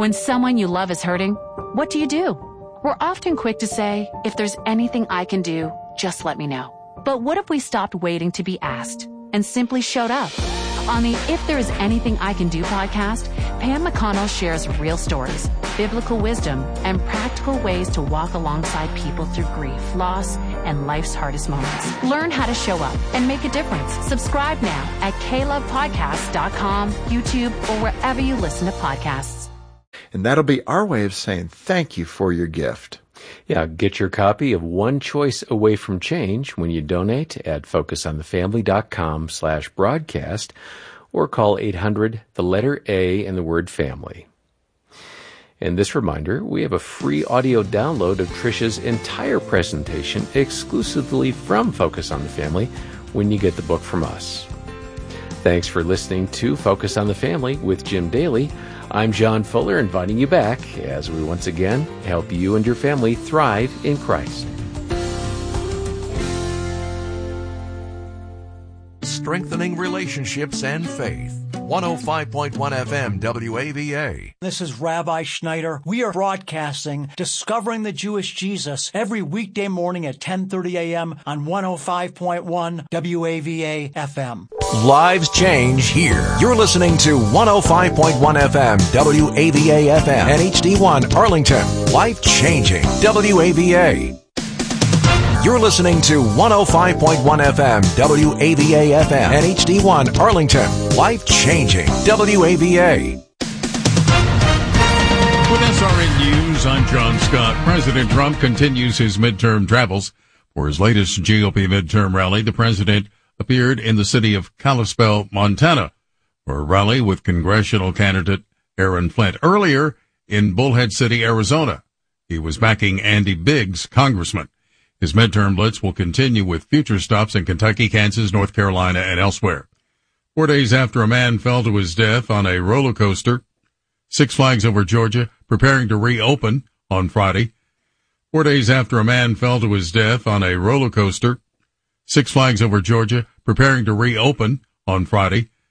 When someone you love is hurting, what do? We're often quick to say, if there's anything I can do, just let me know. But what if we stopped waiting to be asked and simply showed up? On the If There Is Anything I Can Do podcast, Pam McConnell shares real stories, biblical wisdom, and practical ways to walk alongside people through grief, loss, and life's hardest moments. Learn how to show up and make a difference. Subscribe now at KLovePodcasts.com, YouTube, or wherever you listen to podcasts. And that'll be our way of saying thank you for your gift. Yeah, get your copy of One Choice Away from Change when you donate at focusonthefamily.com/broadcast or call 800, the letter A and the word family. And this reminder, we have a free audio download of Trisha's entire presentation exclusively from Focus on the Family when you get the book from us. Thanks for listening to Focus on the Family with Jim Daly. I'm John Fuller, inviting you back as we once again help you and your family thrive in Christ. Strengthening relationships and faith. 105.1 FM WAVA. This is Rabbi Schneider. We are broadcasting Discovering the Jewish Jesus every weekday morning at 10:30 a.m. on 105.1 WAVA FM. Lives change here. You're listening to 105.1 FM WAVA FM and HD1 Arlington. Life changing WAVA. You're listening to 105.1 FM WAVA FM and HD1 Arlington. Life changing WAVA. With SRN News, I'm John Scott. President Trump continues his midterm travels. For his latest GOP midterm rally, the president appeared in the city of Kalispell, Montana, for a rally with congressional candidate Aaron Flint. Earlier in Bullhead City, Arizona, he was backing Andy Biggs, congressman. His midterm blitz will continue with future stops in Kentucky, Kansas, North Carolina, and elsewhere. 4 days after a man fell to his death on a roller coaster, Six Flags Over Georgia preparing to reopen on Friday. 4 days after a man fell to his death on a roller coaster, Six Flags Over Georgia preparing to reopen on Friday.